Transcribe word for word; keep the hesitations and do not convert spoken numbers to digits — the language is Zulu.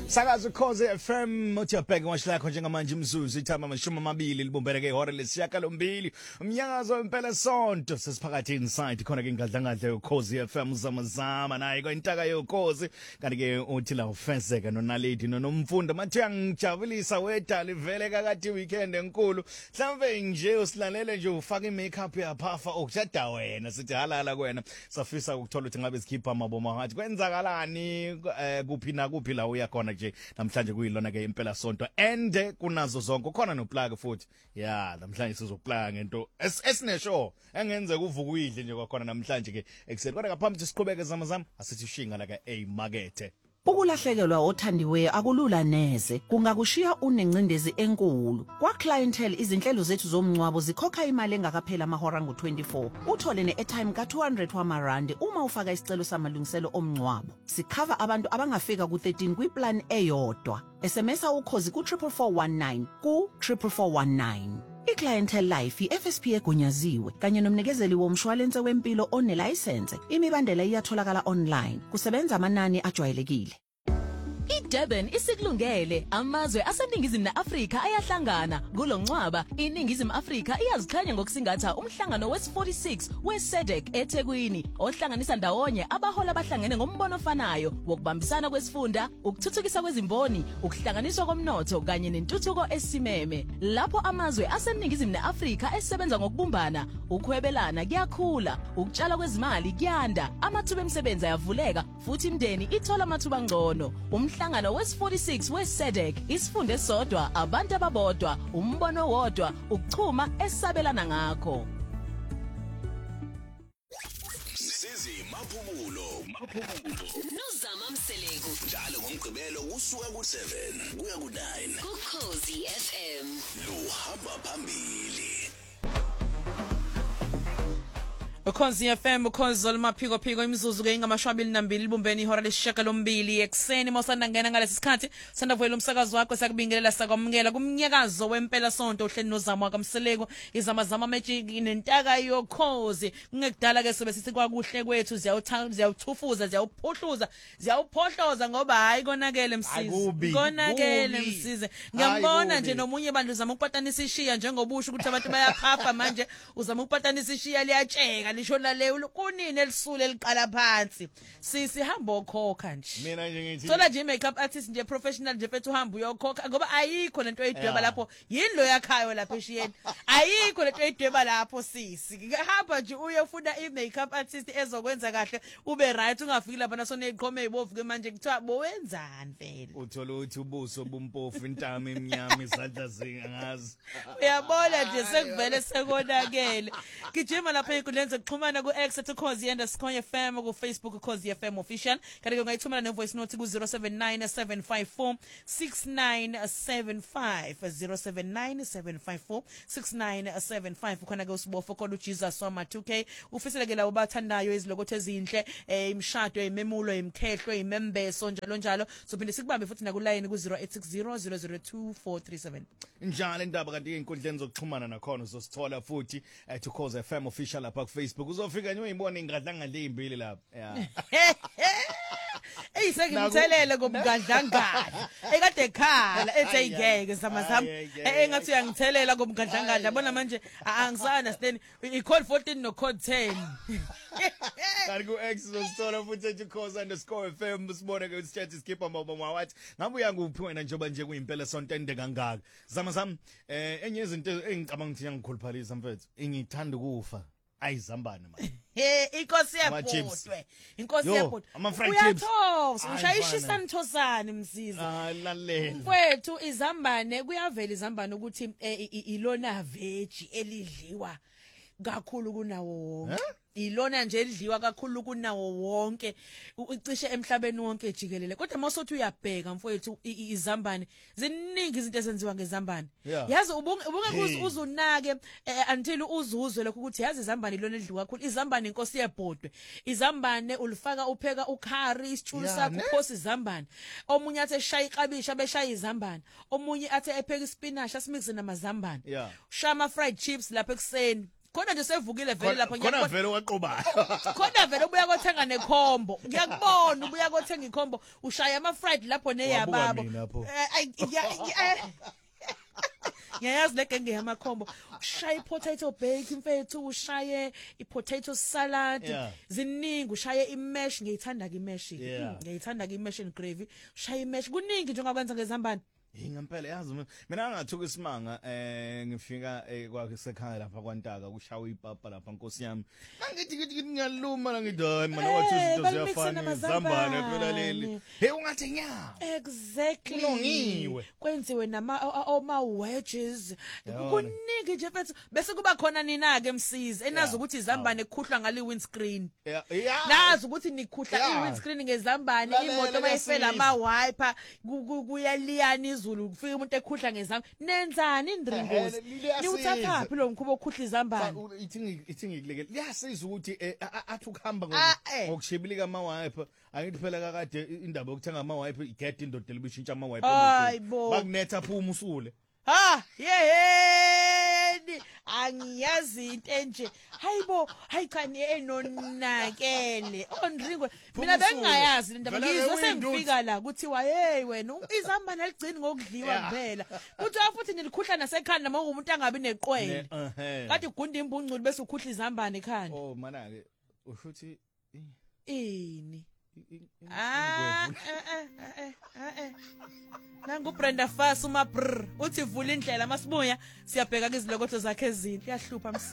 Sakazo Khosi F M uthi abheke ngwashilakho njengamanje imzuzu ithama amashumi amabili libumbeleke ihora lesishiyagalombili umnyakazo impela sonto sesiphakathi inside khona ke ngadlangadla yoKhosi F M zamazama naye kwentaka yoKhosi kanti ke uthi la ufezeka nonaledi nonomfundo mathe angijabulisa wedala ivele kakade weekend enkulu mhlambe nje usilalele nje ufaka imakeup yaphafa okushada wena sithi halala kuwena safisa ukuthola ukuthi ngabe sikhipha amaboma ngathi kwenzakalani kuphi na kuphi la uya khona nje namhlanje kuyilona ke impela sonto ende kunazo zonke khona no plug futhi ya namhlanje sizoplug ngento esinesho engenze kuvuka uyidle nje kwakhona namhlanje ke ekseni kodwa ngaphambi siqhubeke zamazama asithi ushinga la ka A Market. Ukulahlekelwa othandiweyo akulula neze kungakushiya unencindezi enkulu kwa clientele izinhlelo zethu zomncwabo zikhokha imali engakaphela amahora ngo twenty-four uthole ne-airtime ka two hundred wamarandi uma ufaka isicelo samalungiselo omncwabo sikhava abantu abangafika ku thirteen kwiplan eyodwa SMSa ukhozi ku four four one nine ku four four one nine. I-Clientele Life i-F S P egunyaziwe kanye nomnikezeli womshwalense wempilo onelicense imibandela iyatholakala online kusebenza amanani ajwayelekile. iDurban isikulungele amazwe aseningizimu neAfrika ayahlangana kulongcwaba iningizimu Afrika iyazikhanya ngokusingatha umhlangano wes forty-six weSADC eThekwini ohlanganisa ndawonye abahola abahlangene ngombono ofanayo wokubambisana kwesifunda ukuthuthukisa kwezimboni ukuhlanganiswa komnotho kanye nentuthuko esimeme lapho amazwe aseningizimu neAfrika esebenza ngokubumbana ukuhwebelana kuyakhula ukutshala kwezimali kuyanda amathuba emisebenzi ayavuleka futhi imndeni ithola amathuba ngcono umhlangano wes forty-six weSADC isifunde sodwa abantu ababodwa umbono wodwa ukuchuma esabelana ngakho. Sizi maphumulo maphumulo noZama Mseleko njalo ngomgqibelo usuka ku seven kuya ku nine kuKhosi F M luhamba phambili. Ukhosi F M ukhozi olmaphiko phiko imizuzu ke ingamashwabili nambili libumbeni ihora lesishiyagalombili ekseni mosanda ngena ngalesi sikhathi sanda kuvela umsakazo wakho sakubingelela sakwamukela kumnyakazo wempela sonto uhleli noZama wakamseleko izamazama magic nentaka yoKhosi kungekudala ke sobe sithi kwakuhle kwethu ziyawuthufuza ziyawuphuhluza ziyawuphohloza ngoba hayi konakele msizi konakele msizi ngiyambona nje nomunye bandlu zama ukupatanisa ishiya njengobusho ukuthi abantu bayaphafa manje uzama ukupatanisa ishiya liyatsheka lishona le kunini elisule eliqala phansi sisi hamba okhokha nje mina nje ngithi thola nje makeup artist nje professional nje fethu uhamba uyokhokha ngoba ayikho lento eyidweba lapho yindlo yakhayo lapha eshiyeni ayikho lento eyidweba lapho sisi hamba nje uyofuna i makeup artist ezokwenza kahle ube right ungafiki lapha nasona eqhome ezibovu ke manje kuthiwa bowenzani phela uthola uthi ubuso bumpofu intamo eminyama izandla zingazi uyabona nje sekuvele sekonakele gijima lapha inkundleni zokuxhumana ku X at Khosi underscore F M ku Facebook Khosi F M official kanti ke ungayithumela ne voice note ku zero seven nine seven five four six nine seven five zero seven nine seven five four six nine seven five khona ke usibofo kodwa uJesus Soma two K ufisela ke la ubathandayo izilokothe ezinhle imshado imemulo imkhehlo imembeso njalo njalo sophinde sikubambe futhi na ku line ku zero eight six zero zero zero two four three seven njalo indaba kanti inkundleni zokuxhumana nakhona uzosithola futhi at Khosi F M official lapha ku Facebook uzofika nje uyibone ingadlangala ezimbili lapha yeah Ey sengimthelele ngomgadlangala ekade ekhala ethi ayigeke zamazama engathi uyangithelela ngomgadlangala yabona manje angisana stand I code fourteen no code ten kanti ku X uzosithola futhi at Khosi underscore F M sibone ke usichat skipper mama wathi ngabe uyanguphi wena njengoba nje kuyimpela sonto ende kangaka zamazama eh enye izinto engicabanga ukuthi yangikhuluphalisa mfethu ingithanda ukufa ayizambane manje hey inkosi yebhodwe inkosi yebhodwe uyathosa ushayishisa nithosani msizi ah lalela mfethu izambane kuyavela izambane ukuthi ilona veggie elidliwa kakhulu kunawo wonke ilona nje elidliwa kakhulu kunawo wonke ucishe emhlabeni wonke jikelele kodwa masothi uyabheka mfowethu izambane ziningi izinto ezenziwa ngezambane yazi ubunge uzunake until uzuzwe lokho ukuthi yazi izambane ilona elidliwa kakhulu izambane inkosi yebhodwe izambane ulifaka upheka ukhari isitshulu sakho uphosa izambane omunye athi eshaya iqabisha beshaya izambane omunye athi epheka ispinach asimixe namazambane shama fried chips lapha ekseni khona nje sevukile vele lapha khona vele waqobayo khona vele ubuya kothenga nekhombo ngiyakubona ubuya kothenga ikhombo ushaya ama fried lapho neyababo Wabuka mina pho. Eh, ay- ya- ya- Ngiyayazi le genge yamakhombo ushaye i-potato bake mfethu ushaye i-potato salad Yeah. ziningi ushaye i-mash ngiyithanda ke i-mash Yeah. ngiyithanda ke i-mash and gravy ushaye i-mash kuningi nje ongakwenza ngezambane Ingempela yazi mina- mina ngathuka isimanga eh ngifika eh, kwakhe sekhaya lapha kwaNtaka kushawa ipapa lapha Nkosi yami. Nangithi ngithi ngithi ngiyaluma la ngithi hayi mana wathi Eh, izinto balimixa ziyafana namazambane. izambane phela leli. Hey ungathi nya. Exactly. Kulungiwe. Kwenziwe nama oma wedges. Yabona. Kuningi nje mfethu bese kuba khona nina ke msizi enazi Yeah. ukuthi izambane ekhuhlwa ngale windscreen. Yeah, yeah. Nazi ukuthi nikhuhla Yeah. i-windscreen ngezambane Lalela imoto mayifela lesiza. ama wiper kuyaliyana izulu kufika umuntu ekhuhla ngezambane nenzani indringozi Ehhe, liyasiza. niwuthathaphi lo mkhubo okhuhla izambane Cha, ithi ngi- ithi ngikuleke liyasiza ukuthi eh, a- a- athi ukuhamba Ah, eh. ngokushebilika ama wiper angithi phela kakade indaba yokuthenga ama wiper igede indoda libishintsha ama wiper Hayi bo. bakunetha phuma usule ha yeheni angiyazi into enje hayibo hayi cha ni enonakele ondringwe mina Phuma bengingayazi usule. le ndaba Vele ngizwe ke sengifika la kuthi hey wena izambane aligcini ngokudliwa Yeah. kuphela kuthi futhi nilikhuhla nasekhanda noma umuntu angabi neqwele Ne- ehhe. kade ugunda imbungculi bese ukhuhla izambane ekhanda Oh mana ke ushuthi ini ah eh eh eh eh eh nangu Brenda Fassie uma brr uthi vula indlela masibuya siyabheka izilokotho zakhe ezinhle yahlupha